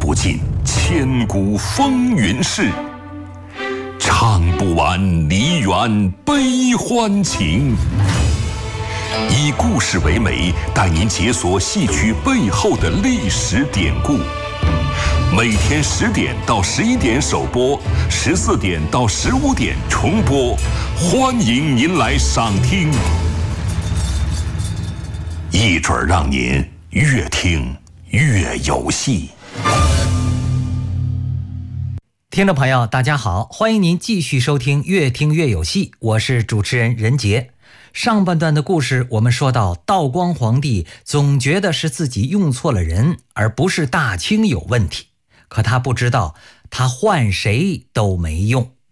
不尽千古风云事，唱不完梨园悲欢情。以故事为媒，带您解锁戏曲背后的历史典故。每天10点到11点首播，14点到15点重播，欢迎您来赏听，一准让您越听越有戏。 听众朋友大家好，欢迎您继续收听越听越有戏，我是主持人任杰。上半段的故事我们说到，道光皇帝总觉得是自己用错了人，而不是大清有问题，可他不知道他换谁都没用。